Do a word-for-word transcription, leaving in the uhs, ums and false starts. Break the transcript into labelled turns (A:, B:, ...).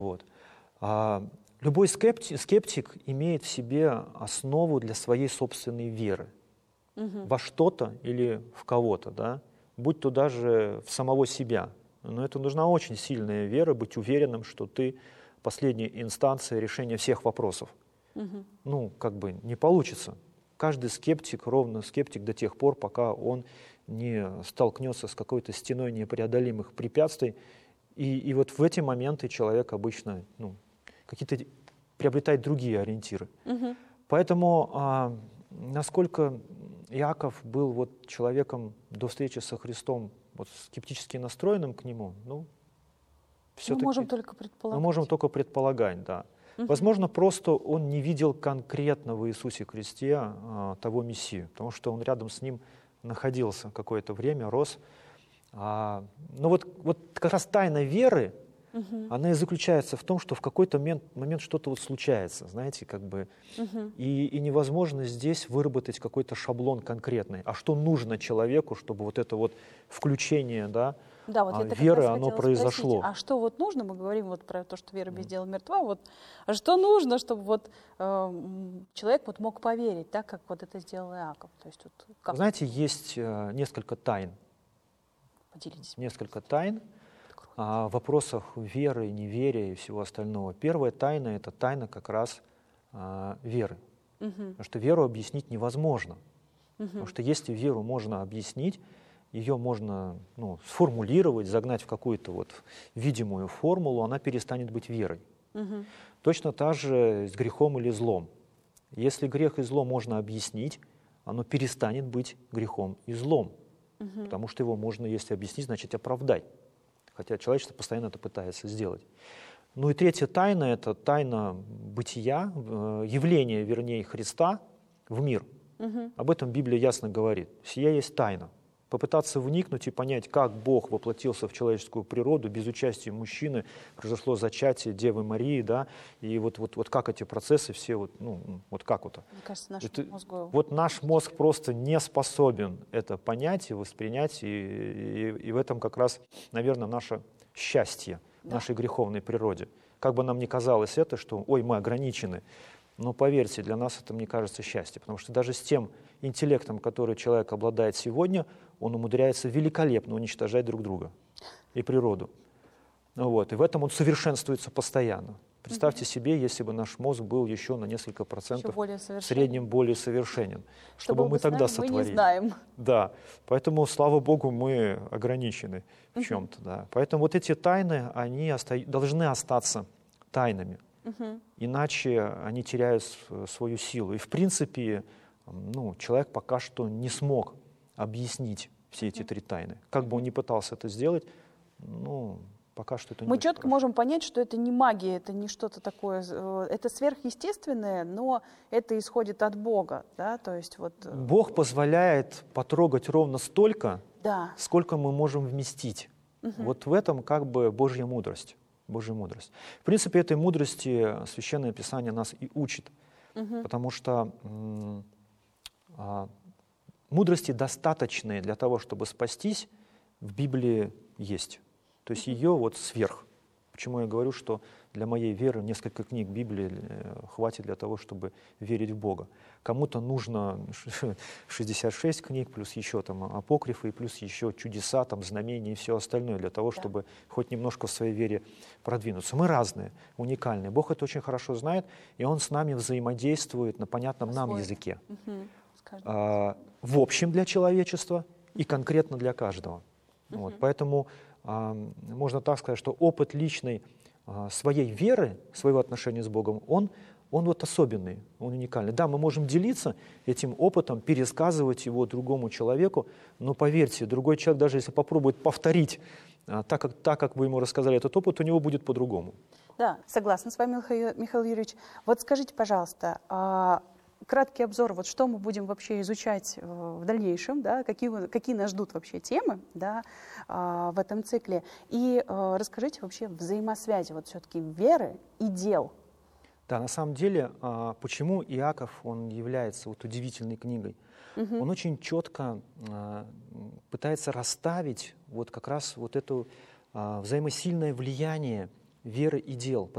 A: Вот. А любой скептик, скептик имеет в себе основу для своей собственной веры. Угу. Во что-то или в кого-то, да? Будь то даже в самого себя. Но это нужна очень сильная вера, быть уверенным, что ты последняя инстанция решения всех вопросов. Угу. Ну, как бы не получится. Каждый скептик ровно скептик до тех пор, пока он не столкнется с какой-то стеной непреодолимых препятствий. И, и вот в эти моменты человек обычно ну, какие-то приобретает другие ориентиры. Угу. Поэтому а, насколько Иаков был вот человеком до встречи со Христом вот, скептически настроенным к нему, ну, все-таки...
B: Мы можем только предполагать.
A: Мы можем только предполагать, да. Угу. Возможно, просто он не видел конкретно в Иисусе Христе а, того Мессию, потому что он рядом с ним находился какое-то время, рос. А, но вот, вот как раз тайна веры, угу. она и заключается в том, что в какой-то момент, момент что-то вот случается, знаете, как бы, угу. и, и невозможно здесь выработать какой-то шаблон конкретный. А что нужно человеку, чтобы вот это вот включение, да,
B: Да, вот
A: а,
B: это
A: веры, оно произошло.
B: Спросить, а что вот нужно? Мы говорим вот про то, что вера без дела мертва. Вот, а что нужно, чтобы вот, э, человек вот мог поверить, так как вот это сделал Иаков? То есть, вот, как?
A: Знаете, есть э, несколько тайн.
B: Поделитесь.
A: Несколько тайн о вопросах веры, неверия и всего остального. Первая тайна — это тайна как раз э, веры. Угу. Потому что веру объяснить невозможно. Угу. Потому что если веру можно объяснить, ее можно ну, сформулировать, загнать в какую-то вот видимую формулу, она перестанет быть верой. Угу. Точно так же с грехом или злом. Если грех и зло можно объяснить, оно перестанет быть грехом и злом. Угу. Потому что его можно, если объяснить, значит оправдать. Хотя человечество постоянно это пытается сделать. Ну и третья тайна — это тайна бытия, явления, вернее, Христа в мир. Угу. Об этом Библия ясно говорит. Сия есть тайна. Попытаться вникнуть и понять, как Бог воплотился в человеческую природу, без участия мужчины, произошло зачатие Девы Марии, да, и вот, вот, вот как эти процессы все, вот, ну, вот как вот.
B: Мне кажется, наш
A: это,
B: мозг...
A: Вот наш мозг просто не способен это понять и воспринять, и, и, и в этом как раз, наверное, наше счастье, да. нашей греховной природе. Как бы нам ни казалось это, что, ой, мы ограничены, но поверьте, для нас это, мне кажется, счастье, потому что даже с тем интеллектом, который человек обладает сегодня, он умудряется великолепно уничтожать друг друга и природу. Вот. И в этом он совершенствуется постоянно. Представьте mm-hmm. себе, если бы наш мозг был еще на несколько процентов более в среднем более совершенен. Что, что бы мы тогда
B: нами,
A: сотворили?
B: Мы не знаем.
A: Да. Поэтому, слава Богу, мы ограничены mm-hmm. в чем-то. Да. Поэтому вот эти тайны, они оста... должны остаться тайнами. Mm-hmm. Иначе они теряют свою силу. И в принципе, ну, человек пока что не смог объяснить все эти три тайны. Как бы он ни пытался это сделать, ну, пока что это не
B: Мы
A: очень
B: четко
A: хорошо.
B: можем понять, что это не магия, это не что-то такое, это сверхъестественное, но это исходит от Бога, да, то есть вот...
A: Бог позволяет потрогать ровно столько,
B: да.
A: сколько мы можем вместить. Угу. Вот в этом как бы Божья мудрость. Божья мудрость. В принципе, этой мудрости Священное Писание нас и учит, угу. потому что м- а, мудрости, достаточные для того, чтобы спастись, в Библии есть. То есть ее вот сверх. Почему я говорю, что для моей веры несколько книг Библии хватит для того, чтобы верить в Бога. Кому-то нужно шестьдесят шесть книг, плюс еще там апокрифы, и плюс еще чудеса, там, знамения и все остальное, для того, чтобы да. хоть немножко в своей вере продвинуться. Мы разные, уникальные. Бог это очень хорошо знает, и Он с нами взаимодействует на понятном нам языке. Угу. А, в общем для человечества и конкретно для каждого. Uh-huh. Вот, поэтому а, можно так сказать, что опыт личной а, своей веры, своего отношения с Богом, он, он вот особенный, он уникальный. Да, мы можем делиться этим опытом, пересказывать его другому человеку, но поверьте, другой человек, даже если попробует повторить а, так, как, так, как вы ему рассказали этот опыт, у него будет по-другому.
B: Да, согласна с вами, Михаил, Михаил Юрьевич. Вот скажите, пожалуйста, а... краткий обзор, вот что мы будем вообще изучать в дальнейшем, да, какие, какие нас ждут вообще темы, да, в этом цикле. И расскажите вообще взаимосвязи вот все-таки веры и дел.
A: Да, на самом деле, почему Иаков, он является вот удивительной книгой? Угу. Он очень четко пытается расставить вот как раз вот это взаимосильное влияние веры и дел.